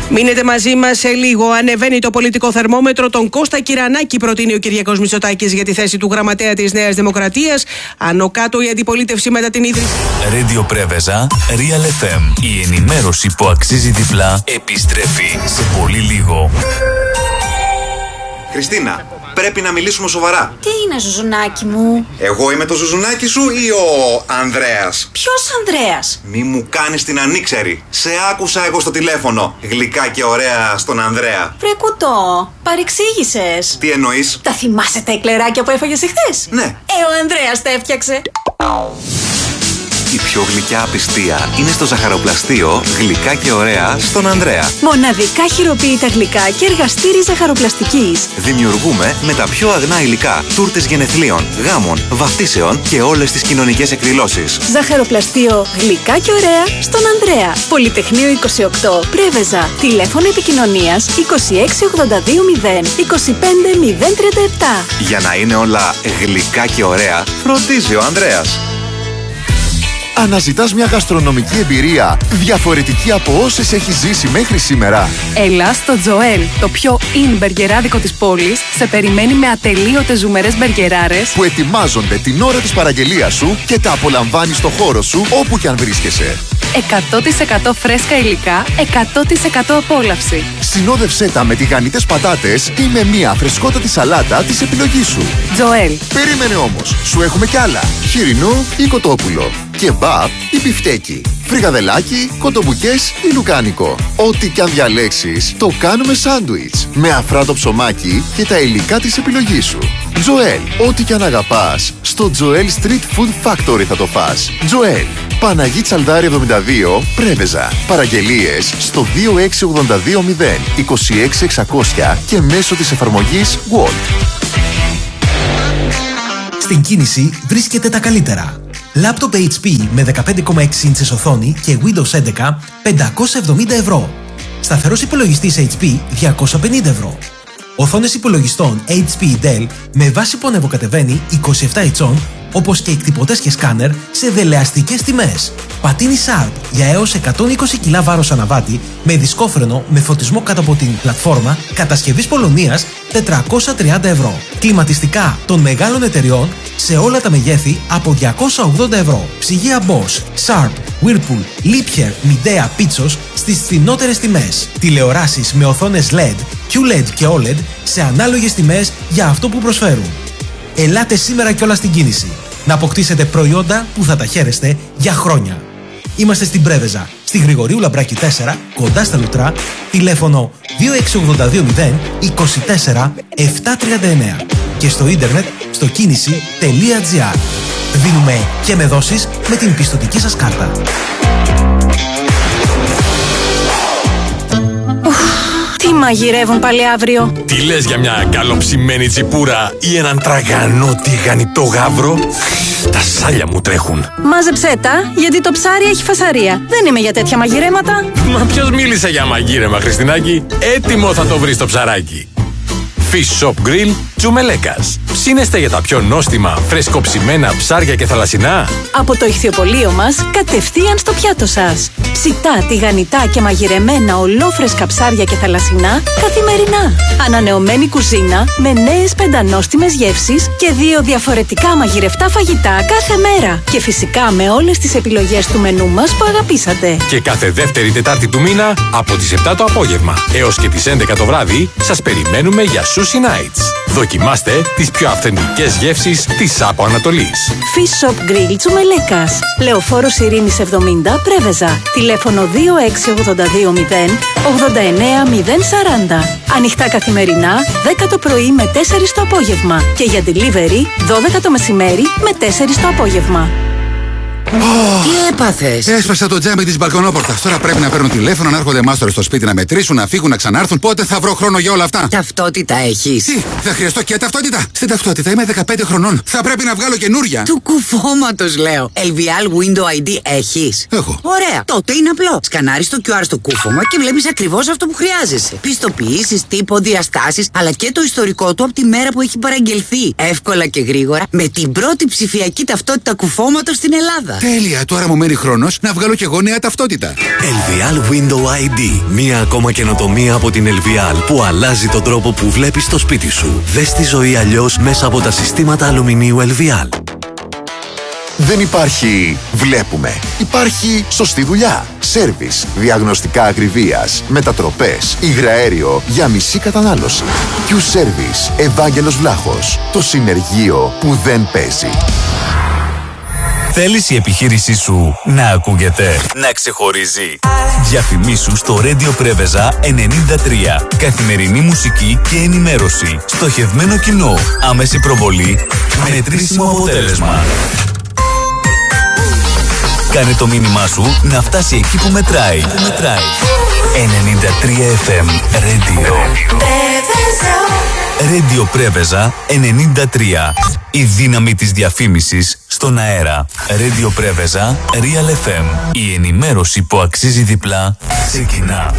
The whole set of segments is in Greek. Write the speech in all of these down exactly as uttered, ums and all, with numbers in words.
Μείνετε μαζί μας σε λίγο. Ανεβαίνει το πολιτικό θερμόμετρο. Τον Κώστα Κυρανάκη προτείνει ο Κυριάκος Μητσοτάκης για τη θέση του γραμματέα της Νέας Δημοκρατίας. Άνω κάτω η αντιπολίτευση μετά την ίδρυση. Radio Πρέβεζα, Real εφ εμ. Η ενημέρωση που αξίζει διπλά επιστρέφει σε πολύ λίγο. Χριστίνα, πρέπει να μιλήσουμε σοβαρά. Τι είναι, Ζουζουνάκι μου? Εγώ είμαι το Ζουζουνάκι σου ή ο Ανδρέας? Ποιος Ανδρέας? Μη μου κάνεις την ανήξερη. Σε άκουσα εγώ στο τηλέφωνο. Γλυκά και ωραία στον Ανδρέα. Βρε κουτό, παρεξήγησες. Τι εννοείς? Τα θυμάσαι τα εκλεράκια που έφαγες εχθές? Ναι. Ε, ο Ανδρέας τα έφτιαξε. Η πιο γλυκιά απιστία είναι στο ζαχαροπλαστείο Γλυκά και ωραία στον Ανδρέα. Μοναδικά χειροποίητα γλυκά και εργαστήρι ζαχαροπλαστικής. Δημιουργούμε με τα πιο αγνά υλικά τούρτες γενεθλίων, γάμων, βαφτίσεων και όλες τις κοινωνικές εκδηλώσεις. Ζαχαροπλαστείο Γλυκά και ωραία στον Ανδρέα. Πολυτεχνείο είκοσι οκτώ, Πρέβεζα. Τηλέφωνο επικοινωνίας είκοσι έξι ογδόντα δύο μηδέν είκοσι πέντε μηδέν τριάντα επτά. Για να είναι όλα γλυκά και ωραία, φροντίζει ο Ανδρέας. Αναζητάς μια γαστρονομική εμπειρία διαφορετική από όσες έχεις ζήσει μέχρι σήμερα? Έλα στο Τζοέλ, το πιο in μπεργκεράδικο της πόλης, σε περιμένει με ατελείωτες ζουμερές μπεργκεράρες που ετοιμάζονται την ώρα της παραγγελίας σου και τα απολαμβάνεις στο χώρο σου όπου κι αν βρίσκεσαι. εκατό τοις εκατό φρέσκα υλικά, εκατό τοις εκατό απόλαυση. Συνόδευσέ τα με τηγανιτές πατάτες ή με μια φρεσκότατη σαλάτα της επιλογής σου. Τζοέλ. Περίμενε όμως, σου έχουμε κι άλλα. Χοιρινό ή κοτόπουλο. Κεμπάπ ή μπιφτέκι. Φρικαδελάκι, κοτομπουκές ή λουκάνικο. Ό,τι κι αν διαλέξεις, το κάνουμε σάντουιτς. Με αφράτο ψωμάκι και τα υλικά της επιλογής σου. Τζοέλ. Ό,τι κι αν αγαπάς, στο Τζοέλ Street Food Factory θα το φας. Τζοέλ. Παναγί Τσαλδάρη εβδομήντα δύο, Πρέβεζα. Παραγγελίες στο δύο έξι ογδόντα δύο μηδέν είκοσι έξι εξακόσια και μέσω της εφαρμογής Wolt. Στην κίνηση βρίσκεται τα καλύτερα. Λάπτοπ έιτς πι με δεκαπέντε κόμμα έξι ίντσες οθόνη και Windows έντεκα πεντακόσια εβδομήντα ευρώ. Σταθερός υπολογιστής έιτς πι διακόσια πενήντα ευρώ. Οθόνες υπολογιστών έιτς πι Dell με βάση που ανεβοκατεβαίνει είκοσι επτά ιντσών, όπως και εκτυπωτές και σκάνερ σε δελεαστικές τιμές. Πατίνι Sharp για έως εκατόν είκοσι κιλά βάρος αναβάτη με δισκόφρενο με φωτισμό κάτω από την πλατφόρμα κατασκευής Πολωνίας τετρακόσια τριάντα ευρώ. Κλιματιστικά των μεγάλων εταιριών σε όλα τα μεγέθη από διακόσια ογδόντα ευρώ. Ψυγεία Bosch, Sharp, Whirlpool, Liebherr, Midea, Pitsos στις φθηνότερες τιμές. Τηλεοράσεις με οθόνες ελ ι ντι, κιου ελ ι ντι και ο ελ ι ντι σε ανάλογες τιμές για αυτό που προσφέρουν. Ελάτε σήμερα κιόλας στην κίνηση να αποκτήσετε προϊόντα που θα τα χαίρεστε για χρόνια. Είμαστε στην Πρέβεζα, στη Γρηγορίου Λαμπράκη τέσσερα, κοντά στα Λουτρά, τηλέφωνο δύο έξι ογδόντα δύο μηδέν είκοσι τέσσερα επτακόσια τριάντα εννέα και στο ίντερνετ στο κίνηση τελεία τζι άρ. Δίνουμε και με δόσεις με την πιστωτική σας κάρτα. Τι μαγειρεύουν πάλι αύριο? Τι λες για μια καλοψημένη τσιπούρα ή έναν τραγανό τηγανιτό γάβρο? Τα σάλια μου τρέχουν. Μάζεψέ τα, γιατί το ψάρι έχει φασαρία. Δεν είμαι για τέτοια μαγειρέματα. Μα ποιος μίλησε για μαγείρεμα, Χριστινάκη? Έτοιμο θα το βρεις το ψαράκι. Fish Shop Grill Τσουμελέκας. Ψήνεστε για τα πιο νόστιμα, φρεσκοψημένα ψάρια και θαλασσινά? Από το ηχθιοπωλείο μας, κατευθείαν στο πιάτο σας. Ψητά, τηγανιτά και μαγειρεμένα ολόφρεσκα ψάρια και θαλασσινά καθημερινά. Ανανεωμένη κουζίνα με νέες πεντανόστιμες γεύσεις και δύο διαφορετικά μαγειρευτά φαγητά κάθε μέρα. Και φυσικά με όλες τις επιλογές του μενού μας που αγαπήσατε. Και κάθε δεύτερη Τετάρτη του μήνα από τις επτά το απόγευμα έως και τις έντεκα το βράδυ σας περιμένουμε για Sushi Nights. Δοκιμάστε τις πιο αυθεντικές γεύσεις της Άπο Ανατολής. Fish Shop Grill Τσουμελέκας. Λεωφόρος Ειρήνης εβδομήντα, Πρέβεζα. Τηλέφωνο δύο έξι ογδόντα δύο μηδέν ογδόντα εννέα μηδέν σαράντα. Ανοιχτά καθημερινά, δέκα το πρωί με τέσσερις το απόγευμα. Και για delivery, δώδεκα το μεσημέρι με τέσσερις το απόγευμα. Oh. Τι έπαθες? Έσπασα το τζάμι της μπαλκονόπορτας. Τώρα πρέπει να παίρνω τηλέφωνο, να έρχονται μάστορες στο σπίτι να μετρήσουν, να φύγουν, να ξανάρθουν. Πότε θα βρω χρόνο για όλα αυτά? Ταυτότητα έχεις? Τι, θα χρειαστώ και ταυτότητα? Στην ταυτότητα είμαι δεκαπέντε χρονών. Θα πρέπει να βγάλω καινούρια. Του κουφώματος λέω. ελ βι αρ Window άι ντι έχεις? Έχω. Ωραία. Τότε είναι απλό. Σκανάρεις το κιου αρ στο κούφωμα και βλέπεις ακριβώς αυτό που χρειάζεσαι. Πιστοποιήσεις, τύπο, διαστάσεις, αλλά και το ιστορικό του από τη μέρα που έχει παραγγελθεί. Εύκολα και γρήγορα με την πρώτη ψηφιακή ταυτότητα κουφώματος στην Ελλάδα. Τέλεια, τώρα μου μένει χρόνος να βγάλω κι εγώ νέα ταυτότητα. Ελβιάλ Window άι ντι. Μία ακόμα καινοτομία από την Ελβιάλ που αλλάζει τον τρόπο που βλέπεις το σπίτι σου. Δες τη ζωή αλλιώς μέσα από τα συστήματα αλουμινίου Ελβιάλ. Δεν υπάρχει βλέπουμε. Υπάρχει σωστή δουλειά. Σέρβις, διαγνωστικά ακριβίας, μετατροπές, υγραέριο για μισή κατανάλωση. Q-Service, Ευάγγελος Βλάχος. Το συνεργείο που δεν παίζει. Θέλεις η επιχείρησή σου να ακούγεται, να ξεχωρίζει? Διαφημίσου στο Radio Preveza ενενήντα τρία. Καθημερινή μουσική και ενημέρωση. Στοχευμένο κοινό. Άμεση προβολή. Μετρήσιμο αποτέλεσμα. Κάνε το μήνυμά σου να φτάσει εκεί που μετράει. Που μετράει. ενενήντα τρία εφ εμ Radio. Radio Preveza ενενήντα τρία. Η δύναμη της διαφήμισης στον αέρα. Radio Preveza, Real εφ εμ. Η ενημέρωση που αξίζει διπλά ξεκινά.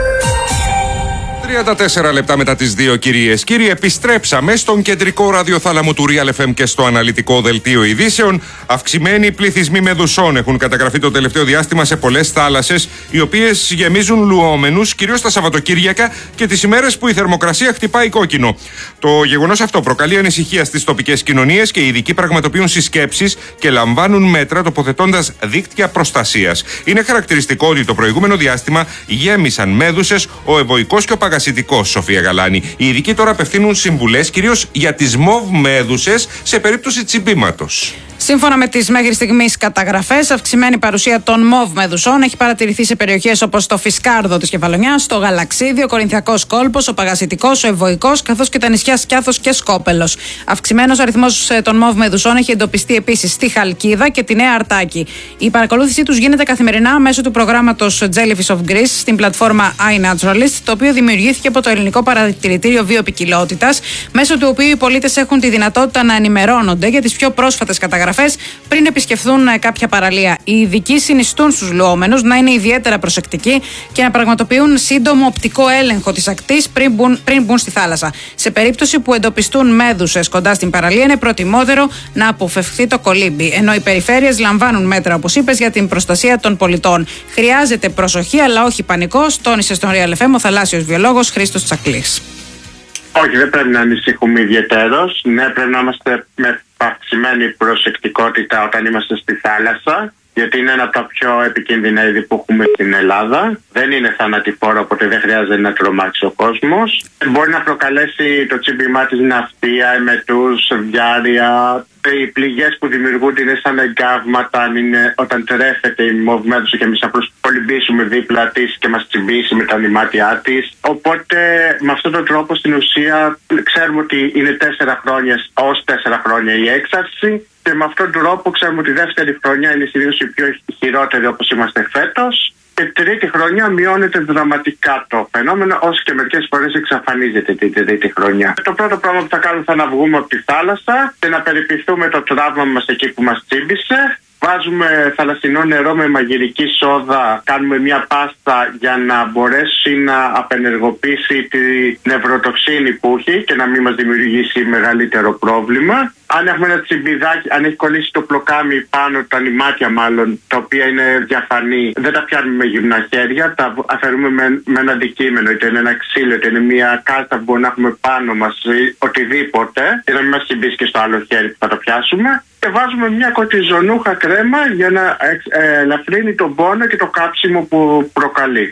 τριάντα τέσσερα λεπτά μετά τις δύο, κυρίες. Κύριοι, επιστρέψαμε στον κεντρικό ραδιοθάλαμο του Real εφ εμ και στο αναλυτικό δελτίο ειδήσεων. Αυξημένοι πληθυσμοί μεδουσών έχουν καταγραφεί το τελευταίο διάστημα σε πολλές θάλασσες, οι οποίες γεμίζουν λουόμενους, κυρίως τα Σαββατοκύριακα και τις ημέρες που η θερμοκρασία χτυπάει κόκκινο. Το γεγονός αυτό προκαλεί ανησυχία στις τοπικές κοινωνίες και οι ειδικοί πραγματοποιούν συσκέψεις και λαμβάνουν μέτρα τοποθετώντας δίκτυα προστασίας. Είναι χαρακτηριστικό ότι το προηγούμενο διάστημα γέμισαν μέδουσες ο Ευωικός και ο Παγασιτικός. Σοφία Γαλάνη. Οι ειδικοί τώρα απευθύνουν συμβουλές κυρίως για τις μοβ μέδουσες σε περίπτωση τσιμπήματος. Σύμφωνα με τις μέχρι στιγμής καταγραφές, αυξημένη παρουσία των μοβ μεδουσών έχει παρατηρηθεί σε περιοχές όπως το Φισκάρδο της Κεφαλονιάς, το Γαλαξίδι, ο Κορινθιακός Κόλπος, ο Παγασιτικός, ο Ευωικός, καθώς και τα νησιά Σκιάθος και Σκόπελος. Αυξημένος αριθμός των μοβ μεδουσών έχει εντοπιστεί επίσης στη Χαλκίδα και τη Νέα Αρτάκη. Η παρακολούθησή τους γίνεται καθημερινά μέσω του προγράμματος Jellyfish of Greece στην πλατφόρμα iNaturalist, το οποίο δημιουργήθηκε από το Ελληνικό Παρατηρητήριο Βιοποικιλότητας, μέσω του οποίου οι πολίτες έχουν τη δυνατότητα να ενημερώνονται για τις πιο πρόσφατες καταγραφές πριν επισκεφθούν κάποια παραλία. Οι ειδικοί συνιστούν στους λουόμενους να είναι ιδιαίτερα προσεκτικοί και να πραγματοποιούν σύντομο οπτικό έλεγχο της ακτής πριν μπουν, πριν μπουν στη θάλασσα. Σε περίπτωση που εντοπιστούν μέδουσες κοντά στην παραλία, είναι προτιμότερο να αποφευχθεί το κολύμπι. Ενώ οι περιφέρειες λαμβάνουν μέτρα, όπως είπες, για την προστασία των πολιτών. Χρειάζεται προσοχή, αλλά όχι πανικός, τόνισε στον Real εφ εμ ο θαλάσσιος βιολόγος Χρήστος Τσακλής. Όχι, δεν πρέπει να ανησυχούμε ιδιαιτέρως. Ναι, πρέπει να είμαστε με αυξημένη προσεκτικότητα όταν είμαστε στη θάλασσα, γιατί είναι ένα από τα πιο επικίνδυνα είδη που έχουμε στην Ελλάδα. Δεν είναι θανατηφόρο, οπότε δεν χρειάζεται να τρομάξει ο κόσμος. Μπορεί να προκαλέσει το τσίμπημά της ναυτία, εμετούς, διάρρεια. Οι πληγές που δημιουργούνται είναι σαν εγκάβματα όταν τρέφεται η μοβ μέδουσα και εμείς απλώς κολυμπήσουμε δίπλα της και μας τσιμπήσει με τα νημάτια της. Οπότε με αυτόν τον τρόπο στην ουσία ξέρουμε ότι είναι τέσσερα χρόνια ως τέσσερα χρόνια η έξαρση. Και με αυτόν τον τρόπο ξέρουμε ότι η δεύτερη χρονιά είναι συνήθως η πιο χειρότερη, όπως είμαστε φέτος. Και τρίτη χρονιά μειώνεται δραματικά το φαινόμενο, όσο και μερικές φορές εξαφανίζεται την τρίτη χρονιά. Το πρώτο πράγμα που θα κάνουμε θα να βγούμε από τη θάλασσα και να περιποιηθούμε το τραύμα μας εκεί που μας τσίμπησε. Βάζουμε θαλασσινό νερό με μαγειρική σόδα, κάνουμε μια πάστα για να μπορέσει να απενεργοποιήσει τη νευροτοξίνη που έχει και να μην μας δημιουργήσει μεγαλύτερο πρόβλημα. Αν έχουμε ένα τσιμπιδάκι, αν έχει κολλήσει το πλοκάμι πάνω, τα νημάτια μάλλον, τα οποία είναι διαφανή, δεν τα πιάνουμε με γυμνά χέρια, τα αφαιρούμε με, με ένα αντικείμενο, είτε είναι ένα ξύλο, είτε είναι μια κάρτα που μπορούμε να έχουμε πάνω μας, οτιδήποτε, για να μην μας τσιμπήσει και στο άλλο χέρι που θα το πιάσουμε. Και βάζουμε μια κοτιζονούχα κρέμα για να ε, ελαφρύνει τον πόνο και το κάψιμο που προκαλεί.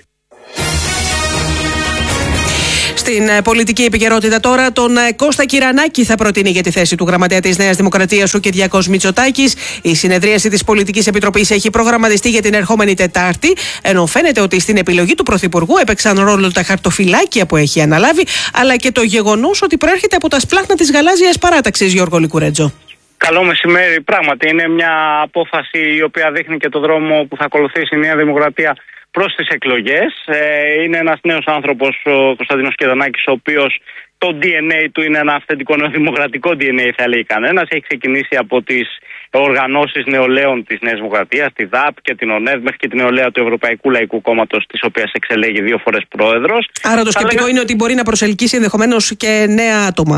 Στην πολιτική επικαιρότητα τώρα, τον Κώστα Κυρανάκη θα προτείνει για τη θέση του γραμματέα της Νέας Δημοκρατίας ο Κυριάκος Μητσοτάκης. Η συνεδρίαση της Πολιτικής Επιτροπής έχει προγραμματιστεί για την ερχόμενη Τετάρτη, ενώ φαίνεται ότι στην επιλογή του Πρωθυπουργού έπαιξαν ρόλο τα χαρτοφυλάκια που έχει αναλάβει, αλλά και το γεγονός ότι προέρχεται από τα σπλάχνα της γαλάζιας παράταξης, Γιώργο Λικουρέτζο. Καλό μεσημέρι. Πράγματι, είναι μια απόφαση η οποία δείχνει και το δρόμο που θα ακολουθήσει η Νέα Δημοκρατία προς τις εκλογές. Ε, είναι ένας νέος άνθρωπος, ο Κωνσταντίνος Κυρανάκης, ο οποίος το ντι εν έι του είναι ένα αυθεντικό νεοδημοκρατικό ντι εν έι, θα λέει κανένας. Έχει ξεκινήσει από τις οργανώσεις νεολαίων της Νέας Δημοκρατίας, τη ΔΑΠ και την ΟΝΕΔ, μέχρι και την νεολαία του Ευρωπαϊκού Λαϊκού Κόμματος, της οποίας εξελέγει δύο φορές πρόεδρος. Άρα το σκεπτικό λέγα... είναι ότι μπορεί να προσελκύσει ενδεχομένως και νέα άτομα.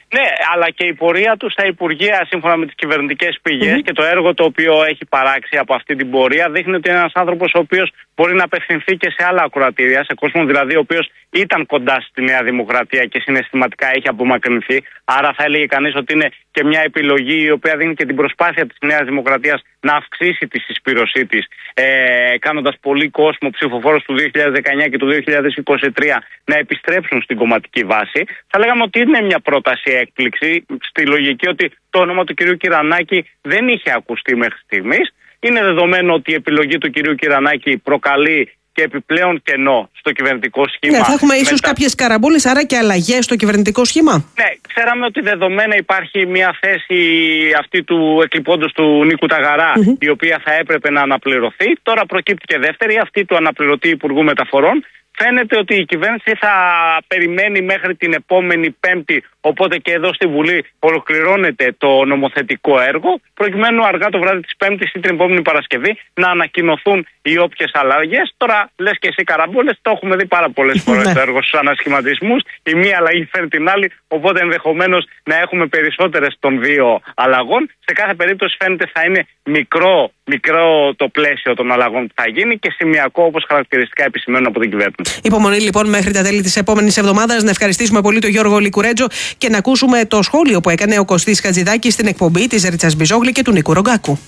Ναι, αλλά και η πορεία του στα Υπουργεία, σύμφωνα με τις κυβερνητικές πηγές, mm-hmm. και το έργο το οποίο έχει παράξει από αυτή την πορεία, δείχνει ότι είναι ένας άνθρωπος ο οποίος μπορεί να απευθυνθεί και σε άλλα ακροατήρια, σε κόσμο δηλαδή ο οποίος ήταν κοντά στη Νέα Δημοκρατία και συναισθηματικά έχει απομακρυνθεί. Άρα θα έλεγε κανείς ότι είναι και μια επιλογή η οποία δίνει και την προσπάθεια της Νέας Δημοκρατίας να αυξήσει τη συσπήρωσή της, ε, κάνοντας πολύ κόσμο ψηφοφόρους του δύο χιλιάδες δεκαεννιά και του δύο χιλιάδες είκοσι τρία να επιστρέψουν στην κομματική βάση. Θα λέγαμε ότι είναι μια πρόταση έκπληξη, στη λογική ότι το όνομα του κυρίου Κυρανάκη δεν είχε ακουστεί μέχρι στιγμής. Είναι δεδομένο ότι η επιλογή του κυρίου Κυρανάκη προκαλεί και επιπλέον κενό στο κυβερνητικό σχήμα. Ναι, θα έχουμε ίσως Μετα... κάποιες καραμπόλες, άρα και αλλαγές στο κυβερνητικό σχήμα. Ναι, ξέραμε ότι δεδομένα υπάρχει μια θέση αυτή του εκλειπώντος του Νίκου Ταγαρά, mm-hmm. η οποία θα έπρεπε να αναπληρωθεί. Τώρα προκύπτει και δεύτερη, αυτή του αναπληρωτή Υπουργού Μεταφορών. Φαίνεται ότι η κυβέρνηση θα περιμένει μέχρι την επόμενη Πέμπτη, οπότε και εδώ στη Βουλή ολοκληρώνεται το νομοθετικό έργο, προκειμένου αργά το βράδυ της Πέμπτης ή την επόμενη Παρασκευή να ανακοινωθούν οι όποιες αλλαγές. Τώρα λες και εσύ καραμπόλες, το έχουμε δει πάρα πολλές φορές το έργο στους ανασχηματισμούς. Η μία αλλαγή φέρνει την άλλη, οπότε ενδεχομένως να έχουμε περισσότερες των δύο αλλαγών. Σε κάθε περίπτωση φαίνεται θα είναι μικρό, μικρό το πλαίσιο των αλλαγών που θα γίνει και σημειακό, όπως χαρακτηριστικά επισημαίνουν από την κυβέρνηση. Υπομονή λοιπόν μέχρι τα τέλη της επόμενης εβδομάδας. Να ευχαριστήσουμε πολύ τον Γιώργο Λικουρέτζο και να ακούσουμε το σχόλιο που έκανε ο Κωστής Χατζηδάκης στην εκπομπή της Ρίτσας Μπιζόγλη και του Νίκου Ρογκάκου.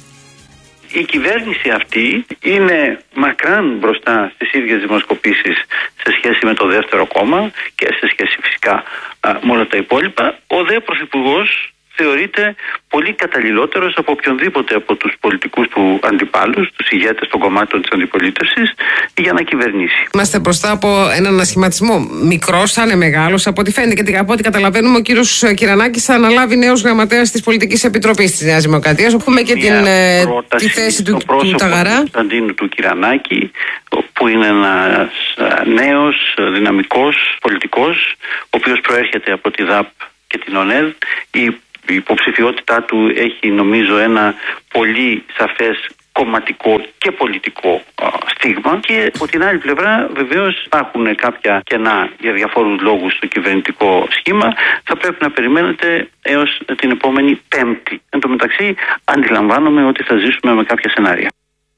Η κυβέρνηση αυτή είναι μακράν μπροστά στις ίδιες δημοσκοπήσεις σε σχέση με το δεύτερο κόμμα και σε σχέση φυσικά α, με όλα τα υπόλοιπα. Ο δε Πρωθυπουργός θεωρείται πολύ καταλληλότερος από οποιονδήποτε από τους πολιτικούς του αντιπάλους, τους ηγέτες των κομμάτων της αντιπολίτευσης, για να κυβερνήσει. Είμαστε μπροστά από έναν ανασχηματισμό. Μικρός, θα είναι μεγάλος, από ό,τι φαίνεται και από ό,τι καταλαβαίνουμε, ο κύριος Κυρανάκης θα αναλάβει νέος γραμματέας της Πολιτικής Επιτροπής της Νέας Δημοκρατίας. Έχουμε και την, τη θέση του, του Ταγαρά. Του Κωνσταντίνου του Κυρανάκη, που είναι ένας νέος, δυναμικός πολιτικός, ο οποίος προέρχεται από τη ΔΑΠ και την ΟΝΕΔ. Η Η υποψηφιότητά του έχει νομίζω ένα πολύ σαφές κομματικό και πολιτικό α, στίγμα και από την άλλη πλευρά βεβαίως υπάρχουν κάποια κενά για διαφόρους λόγους στο κυβερνητικό σχήμα. Θα πρέπει να περιμένετε έως την επόμενη Πέμπτη. Εν τω μεταξύ αντιλαμβάνομαι ότι θα ζήσουμε με κάποια σενάρια.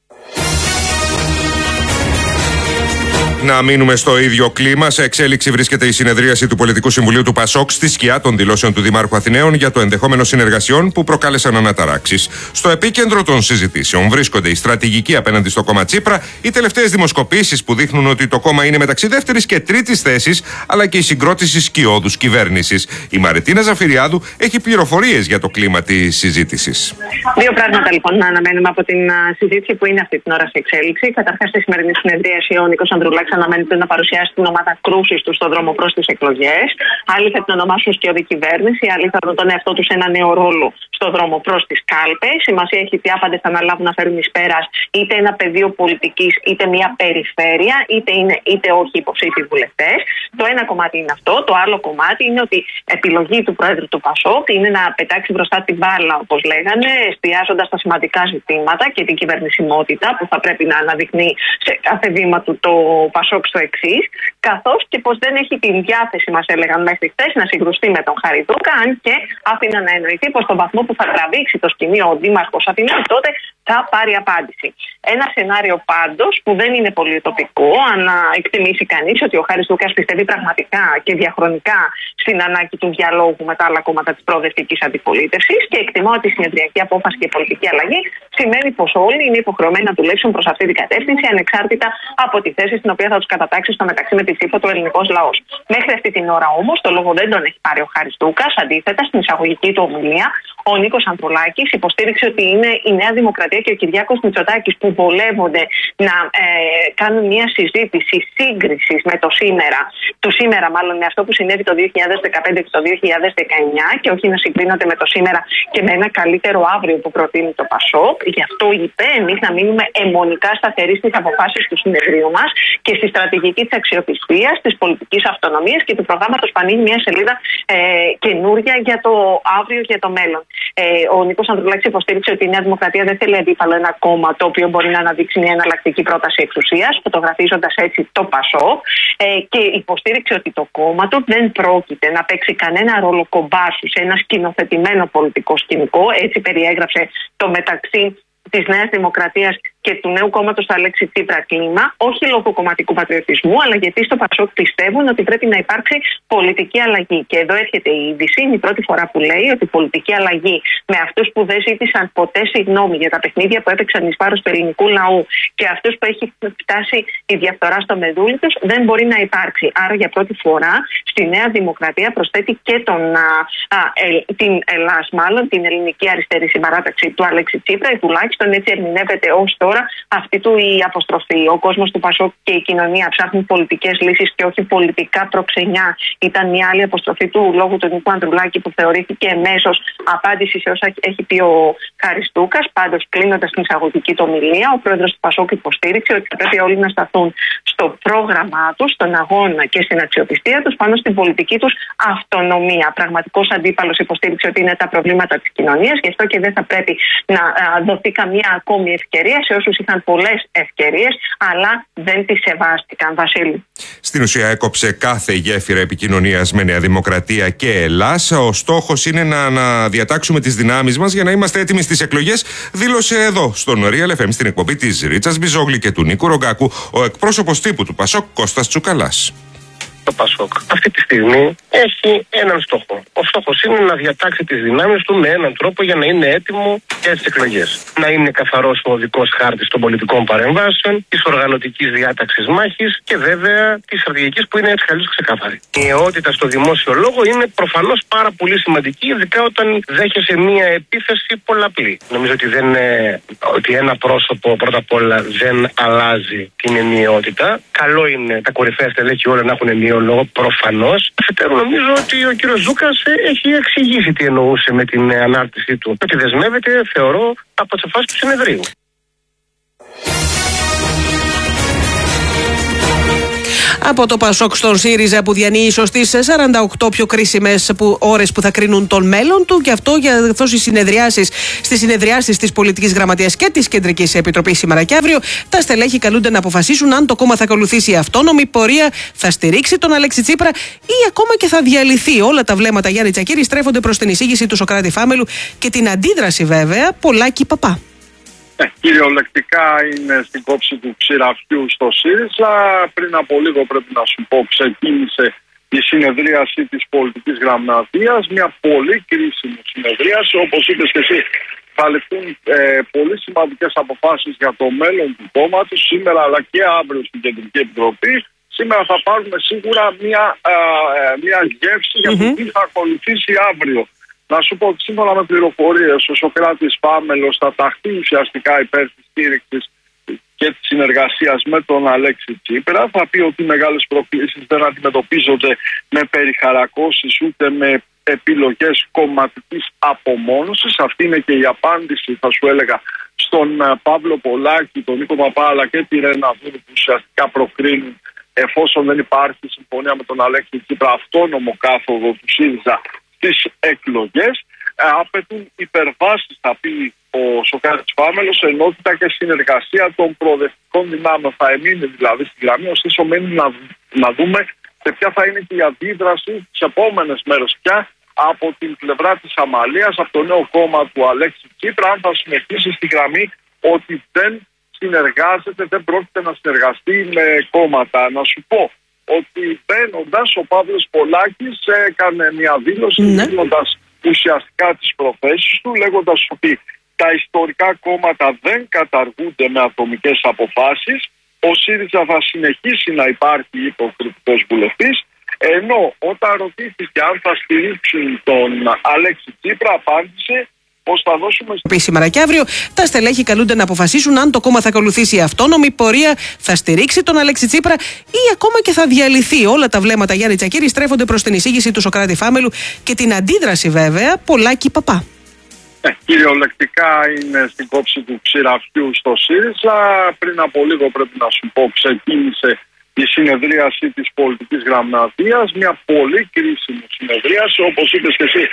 Να μείνουμε στο ίδιο κλίμα. Σε εξέλιξη βρίσκεται η συνεδρίαση του Πολιτικού Συμβουλίου του ΠΑΣΟΚ στη σκιά των δηλώσεων του Δημάρχου Αθηναίων για το ενδεχόμενο συνεργασιών που προκάλεσαν αναταράξεις. Στο επίκεντρο των συζητήσεων βρίσκονται η στρατηγική απέναντι στο κόμμα Τσίπρα, οι τελευταίες δημοσκοπήσεις που δείχνουν ότι το κόμμα είναι μεταξύ δεύτερης και τρίτης θέσης, αλλά και η συγκρότηση σκιώδους κυβέρνησης. Η Μαριτίνα Ζαφυριάδου έχει πληροφορίες για το κλίμα της συζήτησης. Δύο πράγματα λοιπόν να αναμένουμε από την συζήτηση που είναι αυτή την ώρα σε εξέλιξη. Καταρχάς, στη σημερινή συνεδρίαση ο Νίκος Ανδρουλάκης αναμένεται να παρουσιάσει την ομάδα κρούσης του στον δρόμο προς τις εκλογές. Άλλοι θα την ονομάσουν σκιώδη κυβέρνηση, άλλοι θα δουν τον εαυτό τους σε ένα νέο ρόλο στον δρόμο προς τις κάλπες. Σημασία έχει ότι άπαντες θα αναλάβουν να φέρουν εις πέρας είτε ένα πεδίο πολιτικής, είτε μια περιφέρεια, είτε είναι είτε όχι υποψήφιοι βουλευτές. Το ένα κομμάτι είναι αυτό. Το άλλο κομμάτι είναι ότι επιλογή του Πρόεδρου του ΠΑΣΟΚ είναι να πετάξει μπροστά την μπάλα, όπως λέγανε, εστιάζοντας στα σημαντικά ζητήματα και την κυβερνησιμότητα που θα πρέπει να αναδεικνύει σε κάθε βήμα του το ΠΑΣΟΚ στο εξής, καθώς και πως δεν έχει την διάθεση, μας έλεγαν μέχρι χθες, να συγκρουστεί με τον Χαριτούκα, αν και άφηναν να εννοηθεί πως στον βαθμό που θα τραβήξει το σκηνή ο Δήμαρχος Αθηνών, τότε θα πάρει απάντηση. Ένα σενάριο πάντως που δεν είναι πολύ τοπικό, αν εκτιμήσει κανείς ότι ο Χάρης Τούκας πιστεύει πραγματικά και διαχρονικά στην ανάγκη του διαλόγου με τα άλλα κόμματα της προοδευτικής αντιπολίτευσης και εκτιμώ ότι η συνεδριακή απόφαση και η πολιτική αλλαγή σημαίνει πως όλοι είναι υποχρεωμένοι να δουλέψουν προς αυτή την κατεύθυνση, ανεξάρτητα από τη θέση στην οποία θα τους κατατάξει στο μεταξύ με τη ψήφο του ελληνικός λαός. Μέχρι αυτή την ώρα όμως το λόγο δεν τον έχει πάρει ο Χάρης Τούκας. Αντίθετα, στην εισαγωγική του ομιλία, ο Νίκος Ανδρουλάκης υποστήριξε ότι είναι η Νέα Δημοκρατία και ο Κυριάκος Μητσοτάκης που βολεύονται να ε, κάνουν μια συζήτηση σύγκρισης με το σήμερα, του σήμερα μάλλον με αυτό που συνέβη το δύο χιλιάδες δεκαπέντε και το δύο χιλιάδες δεκαεννιά και όχι να συγκρίνονται με το σήμερα και με ένα καλύτερο αύριο που προτείνει το ΠΑΣΟΚ. Γι' αυτό είπε εμείς να μείνουμε αιμονικά σταθεροί στις αποφάσεις του συνεδρίου μας και στη στρατηγική της αξιοπιστίας, της πολιτικής αυτονομίας και του προγράμματος που ανοίγει μια σελίδα ε, καινούρια για το αύριο, για το μέλλον. Ε, ο Νίκος Ανδρουλάκης υποστήριξε ότι η Νέα Δημοκρατία δεν θέλει αντίπαλο ένα κόμμα το οποίο μπορεί να αναδείξει μια εναλλακτική πρόταση εξουσίας, φωτογραφίζοντας έτσι το ΠΑΣΟΚ ε, και υποστήριξε ότι το κόμμα του δεν πρόκειται να παίξει κανένα ρόλο κομπάσου σε ένα σκηνοθετημένο πολιτικό σκηνικό. Έτσι περιέγραψε το μεταξύ της Νέας Δημοκρατίας και του νέου κόμματος του Αλέξη Τσίπρα κλίμα, όχι λόγω κομματικού πατριωτισμού, αλλά γιατί στο ΠΑΣΟΚ πιστεύουν ότι πρέπει να υπάρξει πολιτική αλλαγή. Και εδώ έρχεται η είδηση, είναι η πρώτη φορά που λέει ότι η πολιτική αλλαγή με αυτούς που δεν ζήτησαν ποτέ συγγνώμη για τα παιχνίδια που έπαιξαν εις βάρος του ελληνικού λαού και αυτούς που έχει φτάσει η διαφθορά στο μεδούλι τους, δεν μπορεί να υπάρξει. Άρα για πρώτη φορά στη Νέα Δημοκρατία προσθέτει και τον, α, α, ε, την ΕΛΑΣ, μάλλον την Ελληνική Αριστερή Συμπαράταξη του Αλέξη Τσίπρα, ή τουλάχιστον έτσι ερμηνεύεται ως τώρα αυτή του η αποστροφή. Ο κόσμος του ΠΑΣΟΚ και η κοινωνία ψάχνουν πολιτικές λύσεις και όχι πολιτικά προξενιά. Ήταν μια άλλη αποστροφή του λόγου του Νίκου Ανδρουλάκη που θεωρήθηκε εμέσως απάντηση σε όσα έχει πει ο Χαριστούκας. Πάντως, κλείνοντας την εισαγωγική του ομιλία, ο πρόεδρος του ΠΑΣΟΚ υποστήριξε ότι θα πρέπει όλοι να σταθούν στο πρόγραμμά τους, στον αγώνα και στην αξιοπιστία τους πάνω στην πολιτική τους αυτονομία. Πραγματικός αντίπαλος υποστήριξε ότι είναι τα προβλήματα της κοινωνίας, γι' αυτό και δεν θα πρέπει να δοθεί καμία ακόμη ευκαιρία σε όσους είχαν πολλές ευκαιρίες, αλλά δεν τις σεβάστηκαν. Βασίλη. Στην ουσία έκοψε κάθε γέφυρα επικοινωνίας με Νέα Δημοκρατία και Ελλάς. Ο στόχος είναι να, να διατάξουμε τις δυνάμεις μας για να είμαστε έτοιμοι στις εκλογές, δήλωσε εδώ στον Real εφ εμ στην εκπομπή της Ρίτσας Μπιζόγλη και του Νίκου Ρογκάκου ο εκπρόσωπος τύπου του ΠΑΣΟΚ Κώστας Τσουκαλάς. Το ΠΑΣΟΚ αυτή τη στιγμή έχει έναν στόχο. Ο στόχος είναι να διατάξει τις δυνάμεις του με έναν τρόπο για να είναι έτοιμο για τις εκλογές. Να είναι καθαρός ο οδικός χάρτης των πολιτικών παρεμβάσεων, της οργανωτικής διάταξης μάχης και βέβαια της στρατηγικής που είναι έτσι καλώς ξεκάθαρη. Η αιότητα στο δημόσιο λόγο είναι προφανώς πάρα πολύ σημαντική, ειδικά όταν δέχεσαι μία επίθεση πολλαπλή. Νομίζω ότι, δεν, ε, ότι ένα πρόσωπο πρώτα απ' όλα δεν αλλάζει την ενιαιότητα. Καλό είναι τα κορυφαία στελέχη όλα να έχουν ενιαιότητα. Λόγο προφανώς. Αφετέρου, νομίζω ότι ο κύριος Ζούκας έχει εξηγήσει τι εννοούσε με την ανάρτησή του. Ότι δεσμεύεται, θεωρώ, από τις αποφάσεις του συνεδρίου. Από το ΠΑΣΟΚ στον ΣΥΡΙΖΑ που διανύει ίσως τις σαράντα οκτώ πιο κρίσιμες που, ώρες που θα κρίνουν τον μέλλον του, και αυτό για καθώς οι συνεδριάσεις στις συνεδριάσεις της Πολιτικής Γραμματείας και της Κεντρικής Επιτροπής σήμερα και αύριο, τα στελέχη καλούνται να αποφασίσουν αν το κόμμα θα ακολουθήσει αυτόνομη πορεία, θα στηρίξει τον Αλέξη Τσίπρα ή ακόμα και θα διαλυθεί. Όλα τα βλέμματα Γιάννη Τσακίρη στρέφονται προς την εισήγηση του Σωκράτη Φάμελου και την αντίδραση βέβαια Πολάκη Παπά. Ε, κυριολεκτικά είναι στην κόψη του ξηραφιού στο ΣΥΡΙΖΑ. Πριν από λίγο, πρέπει να σου πω, ξεκίνησε η συνεδρίαση της Πολιτικής Γραμματείας. Μια πολύ κρίσιμη συνεδρίαση. Όπως είπες και εσύ, θα ληφθούν ε, πολύ σημαντικές αποφάσεις για το μέλλον του κόμματος σήμερα αλλά και αύριο στην Κεντρική Επιτροπή. Σήμερα θα πάρουμε σίγουρα μια, ε, μια γεύση για το τι θα ακολουθήσει αύριο. Να σου πω ότι σύμφωνα με πληροφορίες, ο Σωκράτης Φάμελος θα ταχθεί ουσιαστικά υπέρ της στήριξης και της συνεργασίας με τον Αλέξη Τσίπρα. Θα πει ότι οι μεγάλες προκλήσεις δεν αντιμετωπίζονται με περιχαρακώσεις ούτε με επιλογές κομματικής απομόνωσης. Αυτή είναι και η απάντηση, θα σου έλεγα, στον Παύλο Πολάκη, τον Νίκο Παπά αλλά και τη Ρένα Δούρου, που ουσιαστικά προκρίνουν, εφόσον δεν υπάρχει συμφωνία με τον Αλέξη Τσίπρα, αυτόνομο κάθοδο του ΣΥΡΙΖΑ στις εκλογές. Ε, απαιτούν υπερβάσεις, θα πει ο Σωκράτης Φάμελος, ενότητα και συνεργασία των προοδευτικών δυνάμεων. Θα εμείνει δηλαδή στη γραμμή, ωστόσο μένει να, να δούμε σε ποια θα είναι και η αντίδραση τις επόμενες μέρες πια από την πλευρά της Αμαλίας, από το νέο κόμμα του Αλέξη Τσίπρα, αν θα συνεχίσει στη γραμμή ότι δεν συνεργάζεται, δεν πρόκειται να συνεργαστεί με κόμματα. Να σου πω ότι μπαίνοντας, ο Παύλος Πολάκης έκανε μια δήλωση, ναι. δίνοντας ουσιαστικά τις προθέσεις του, λέγοντας ότι τα ιστορικά κόμματα δεν καταργούνται με ατομικές αποφάσεις, ο ΣΥΡΙΖΑ θα συνεχίσει να υπάρχει υποκριτικός βουλευτής, ενώ όταν ρωτήθηκε αν θα στηρίξουν τον Αλέξη Τσίπρα, απάντησε πώς θα δώσουμε. Σήμερα και αύριο, τα στελέχη καλούνται να αποφασίσουν αν το κόμμα θα ακολουθήσει αυτόνομη πορεία, θα στηρίξει τον Αλέξη Τσίπρα ή ακόμα και θα διαλυθεί. Όλα τα βλέμματα Γιάννη Τσακίρη στρέφονται προς την εισήγηση του Σωκράτη Φάμελου και την αντίδραση βέβαια Πολάκη Παπά. Ε, κυριολεκτικά είναι στην κόψη του ξηραφιού στο ΣΥΡΙΖΑ. Πριν από λίγο, πρέπει να σου πω, ξεκίνησε η συνεδρίαση της Πολιτικής Γραμματείας. Μια πολύ κρίσιμη συνεδρίαση, όπως είπες και εσύ.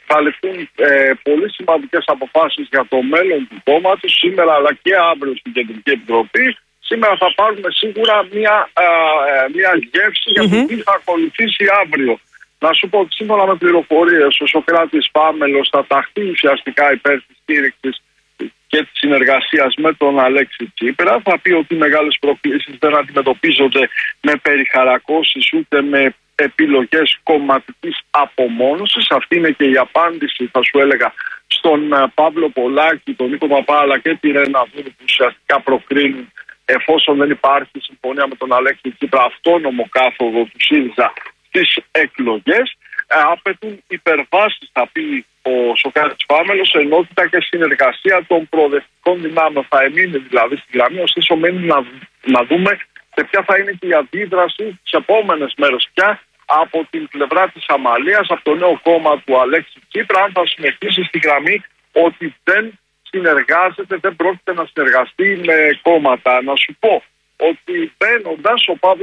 θα ληφθούν ε, πολύ σημαντικές αποφάσεις για το μέλλον του κόμματος σήμερα αλλά και αύριο στην Κεντρική Επιτροπή. Σήμερα θα πάρουμε σίγουρα μια, ε, μια γεύση για το τι θα ακολουθήσει αύριο. Να σου πω ότι σύμφωνα με πληροφορίες ο Σωκράτης Πάμελος θα ταχθεί ουσιαστικά υπέρ της στήριξης και της συνεργασίας με τον Αλέξη Τσίπρα. Θα πει ότι οι μεγάλες προκλήσεις δεν αντιμετωπίζονται με περιχαρακώσεις ούτε με επιλογές κομματικής απομόνωσης. Αυτή είναι και η απάντηση, θα σου έλεγα, στον Παύλο Πολάκη, τον Νίκο Παπά αλλά και τη Ρένα Βούρου που ουσιαστικά προκρίνουν, εφόσον δεν υπάρχει συμφωνία με τον Αλέξη Τσίπρα, αυτόνομο κάθοδο του ΣΥΡΙΖΑ στις εκλογές. Ε, απαιτούν υπερβάσεις, θα πει ο Σωκράτης Πάμελος, ενότητα και συνεργασία των προοδευτικών δυνάμεων. Θα εμείνει δηλαδή στη γραμμή, ωστόσο μένει να, να δούμε σε ποια θα είναι και η αντίδραση τις επόμενες μέρες πια από την πλευρά της Αμαλίας, από το νέο κόμμα του Αλέξη Τσίπρα, αν θα συνεχίσει στη γραμμή ότι δεν συνεργάζεται, δεν πρόκειται να συνεργαστεί με κόμματα. Να σου πω ότι μπαίνοντας ο Παύλος